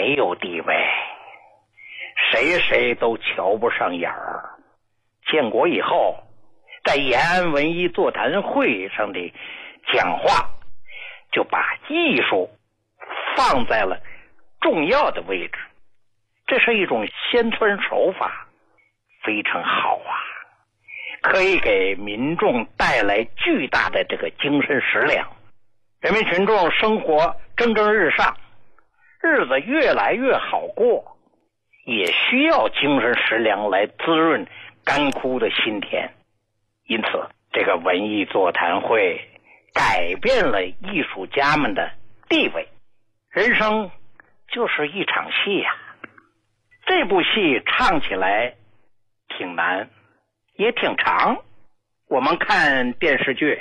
没有地位，谁谁都瞧不上眼儿。建国以后，在延安文艺座谈会上的讲话，就把艺术放在了重要的位置，这是一种宣传手法，非常好啊，可以给民众带来巨大的这个精神食粮。人民群众生活蒸蒸日上，日子越来越好过，也需要精神食粮来滋润干枯的心田。因此，这个文艺座谈会改变了艺术家们的地位。人生就是一场戏呀，这部戏唱起来挺难，也挺长。我们看电视剧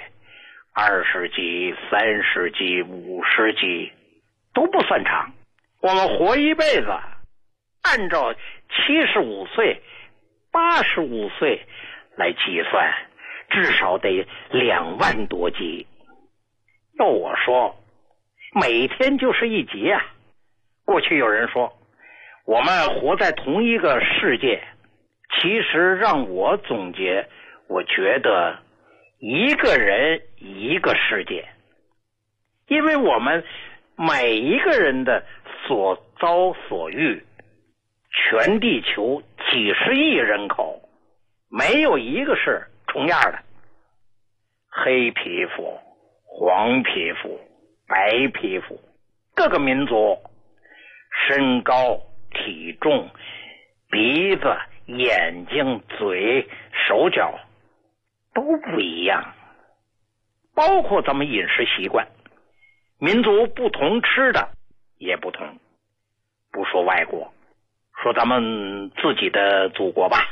，20集、30集、50集都不算长。我们活一辈子，按照75岁、85岁来计算，至少得2万多集。要我说，每天就是一集啊。过去有人说我们活在同一个世界，其实让我总结，我觉得一个人一个世界。因为我们每一个人的所遭所遇，全地球几十亿人口，没有一个是重样的。黑皮肤、黄皮肤、白皮肤，各个民族身高、体重、鼻子、眼睛、嘴、手脚都不一样，包括咱们饮食习惯，民族不同吃的也不同。不说外国，说咱们自己的祖国吧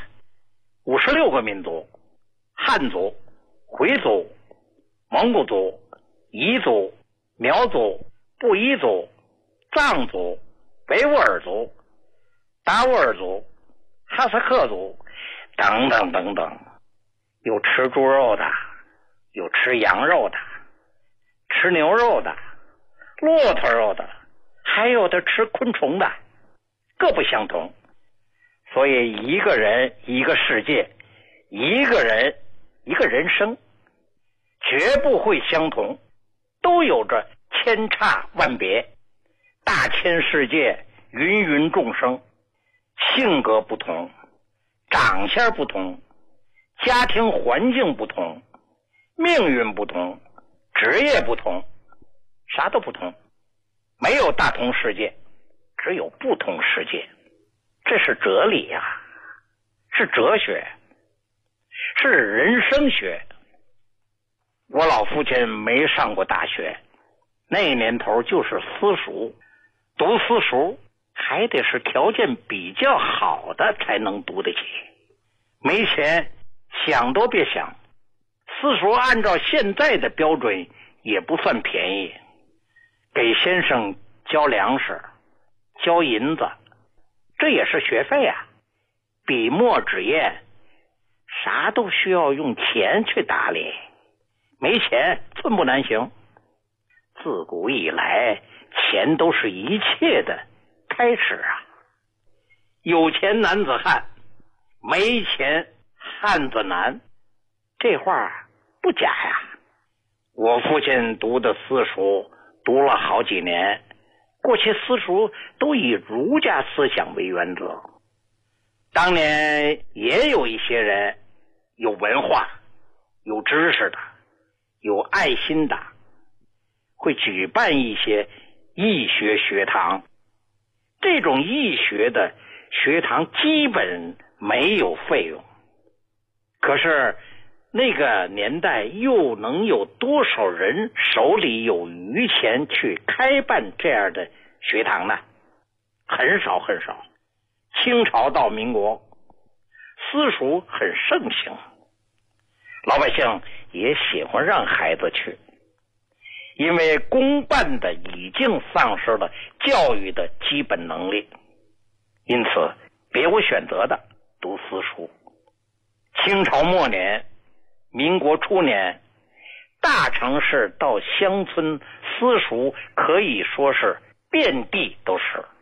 ，56个民族：汉族、回族、蒙古族、彝族、苗族、布依族、藏族、维吾尔族、达斡尔族、哈萨克族等等等等。有吃猪肉的，有吃羊肉的，吃牛肉的，骆驼肉的，还有的吃昆虫的，各不相同。所以一个人一个世界，一个人一个人生，绝不会相同，都有着千差万别。大千世界，芸芸众生，性格不同，长相不同，家庭环境不同，命运不同，职业不同，啥都不同。没有大同世界，只有不同世界。这是哲理呀，是哲学，是人生学。我老父亲没上过大学，那年头就是私塾，读私塾还得是条件比较好的才能读得起，没钱想都别想。私塾按照现在的标准也不算便宜，给先生交粮食、交银子，这也是学费啊。笔墨纸砚啥都需要用钱去打理，没钱寸步难行。自古以来，钱都是一切的开始啊。有钱男子汉，没钱汉子难，这话不假呀。我父亲读的私塾读了好几年，过去私塾都以儒家思想为原则。当年也有一些人有文化、有知识的、有爱心的，会举办一些义学学堂。这种义学的学堂基本没有费用，可是那个年代又能有多少人手里有余钱去开办这样的学堂呢？很少很少。清朝到民国，私塾很盛行，老百姓也喜欢让孩子去，因为公办的已经丧失了教育的基本能力，因此别无选择的读私塾。清朝末年、民国初年，大城市到乡村私塾可以说是遍地都是。